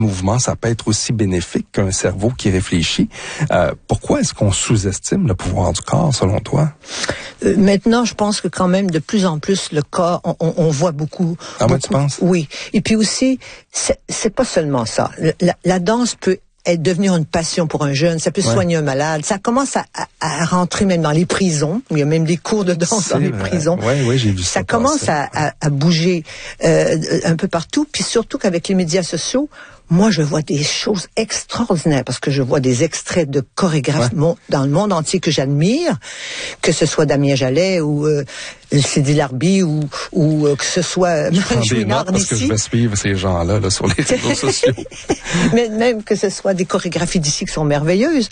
mouvement, ça peut être aussi bénéfique qu'un cerveau qui réfléchit. Pourquoi est-ce qu'on sous-estime le pouvoir du corps, selon toi? Maintenant, je pense que quand même, de plus en plus, le corps, on voit beaucoup. Ah ouais, tu penses? Oui. Et puis aussi, c'est pas seulement ça. La danse peut être devenue une passion pour un jeune, ça peut soigner un malade, ça commence à rentrer même dans les prisons, il y a même des cours de danse dans les prisons. Oui, j'ai vu ça. Ça commence à bouger un peu partout, puis surtout qu'avec les médias sociaux, moi, je vois des choses extraordinaires parce que je vois des extraits de chorégraphes dans le monde entier que j'admire, que ce soit Damien Jallet ou Sidi Larbi ou que ce soit Marie-Chouinard parce que je vais suivre ces gens-là là, sur les réseaux sociaux. Mais même que ce soit des chorégraphies d'ici qui sont merveilleuses.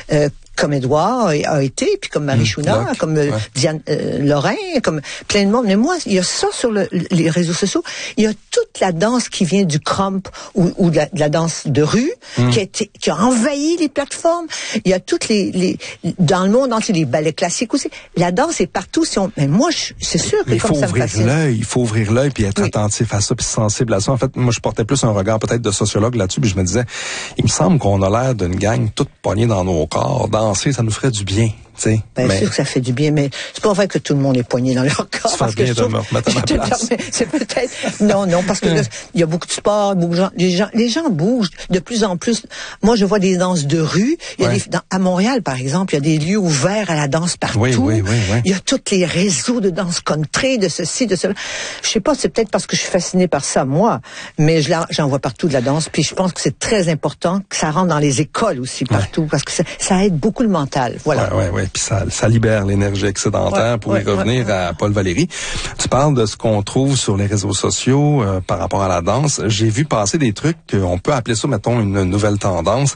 Comme Édouard a été, puis comme Marie-Chouinard, comme Diane Lorrain, comme plein de monde. Mais moi, il y a ça sur les réseaux sociaux. Il y a toute la danse qui vient du crump ou de la danse de rue qui a envahi les plateformes. Il y a toutes dans le monde entier, les ballets classiques aussi. La danse est partout. Mais moi, c'est sûr que comme ça me fascine. Il faut ouvrir l'œil puis être attentif à ça puis sensible à ça. En fait, moi, je portais plus un regard peut-être de sociologue là-dessus puis je me disais, il me semble qu'on a l'air d'une gang toute poignée dans nos corps. Danser, ça nous ferait du bien. Bien sûr que ça fait du bien, mais c'est pas vrai que tout le monde est poigné dans leur corps. Tu fais bien de me remettre à ma place. C'est peut-être... Non, parce que il y a beaucoup de sport, les gens bougent de plus en plus. Moi, je vois des danses de rue. Il y a à Montréal, par exemple, il y a des lieux ouverts à la danse partout. Oui. Il y a tous les réseaux de danse country, de ceci, de cela. Je sais pas, c'est peut-être parce que je suis fascinée par ça, moi, mais j'en vois partout de la danse. Puis je pense que c'est très important que ça rentre dans les écoles aussi, partout, parce que ça aide beaucoup le mental. Voilà. Oui. Puis ça libère l'énergie excédentaire pour y revenir à Paul Valéry. Tu parles de ce qu'on trouve sur les réseaux sociaux par rapport à la danse. J'ai vu passer des trucs, on peut appeler ça, mettons, une nouvelle tendance.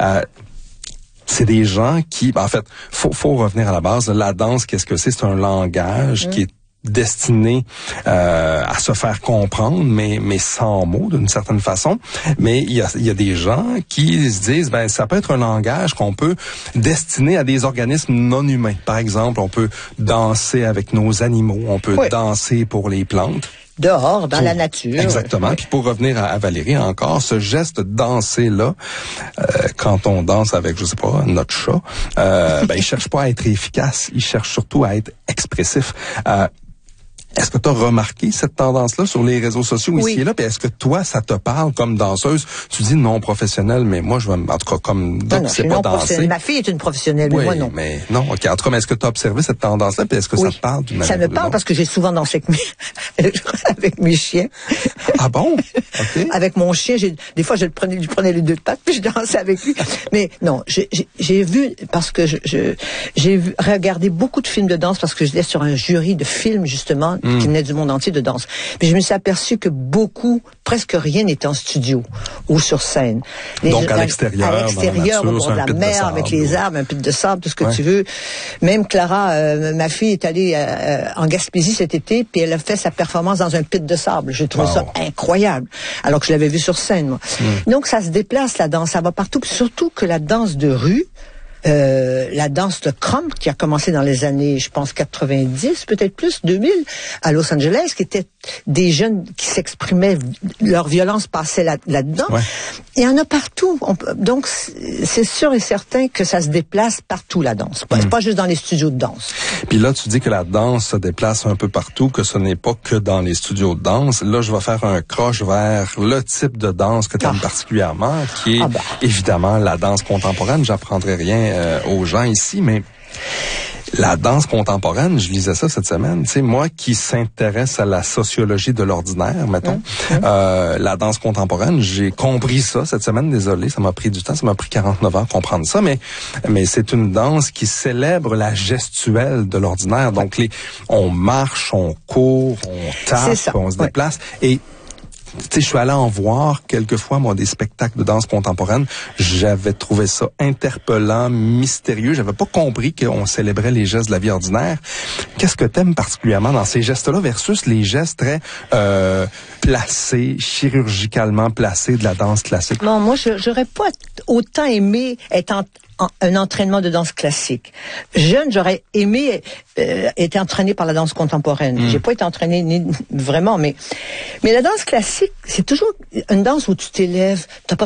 C'est des gens qui, en fait, faut revenir à la base. La danse, qu'est-ce que c'est? C'est un langage qui est destiné à se faire comprendre, mais sans mots d'une certaine façon. Mais il y a des gens qui se disent, ça peut être un langage qu'on peut destiner à des organismes non humains. Par exemple, on peut danser avec nos animaux, on peut danser pour les plantes. Dehors, dans la nature. Exactement. Puis pour revenir à Valérie encore, ce geste de danser-là, quand on danse avec, je sais pas, notre chat, il cherche pas à être efficace, il cherche surtout à être expressif. Est-ce que tu as remarqué cette tendance-là sur les réseaux sociaux ici et là? Puis est-ce que toi, ça te parle comme danseuse? Tu dis non professionnelle, mais moi, en tout cas, comme non, c'est pas danser. Ma fille est une professionnelle, mais moi non. Mais non, OK. En tout cas, mais est-ce que tu as observé cette tendance-là? Puis est-ce que ça te parle d'une manière? Ça me parle parce que j'ai souvent dansé avec mes chiens. Ah bon? OK. Avec mon chien, des fois, je lui prenais les deux pattes, puis je dansais avec lui. Mais non, j'ai vu, parce que j'ai regardé beaucoup de films de danse, parce que j'étais sur un jury de films, justement, qui venaient du monde entier de danse. Puis je me suis aperçu que presque rien n'était en studio ou sur scène. Donc à l'extérieur, au bord de la mer, avec les arbres, un pit de sable, tout ce que tu veux. Même Clara, ma fille, est allée en Gaspésie cet été, puis elle a fait sa performance dans un pit de sable. J'ai trouvé ça incroyable, alors que je l'avais vu sur scène, moi. Donc ça se déplace, la danse, ça va partout. Puis surtout que la danse de rue, la danse de crump qui a commencé dans les années, je pense, 90, peut-être plus, 2000, à Los Angeles, qui étaient des jeunes qui s'exprimaient, leur violence passait là-dedans. Il y en a partout. Donc, c'est sûr et certain que ça se déplace partout, la danse. C'est pas juste dans les studios de danse. Puis là, tu dis que la danse se déplace un peu partout, que ce n'est pas que dans les studios de danse. Là, je vais faire un croche vers le type de danse que tu aimes particulièrement, qui est évidemment la danse contemporaine. J'apprendrai rien aux gens ici, mais la danse contemporaine, je lisais ça cette semaine, tu sais, moi qui s'intéresse à la sociologie de l'ordinaire, mettons, la danse contemporaine, j'ai compris ça cette semaine, désolé, ça m'a pris du temps, ça m'a pris 49 ans comprendre ça, mais c'est une danse qui célèbre la gestuelle de l'ordinaire, donc on marche, on court, on tape, on se déplace, et tu sais, je suis allé en voir quelquefois, moi, des spectacles de danse contemporaine. J'avais trouvé ça interpellant, mystérieux. J'avais pas compris qu'on célébrait les gestes de la vie ordinaire. Qu'est-ce que t'aimes particulièrement dans ces gestes-là versus les gestes très placés, chirurgicalement placés de la danse classique? Non, moi, j'aurais pas autant aimé être un entraînement de danse classique. Jeune, j'aurais aimé être entraîné par la danse contemporaine. J'ai pas été entraîné vraiment, mais la danse classique, c'est toujours une danse où tu t'élèves, t'as pas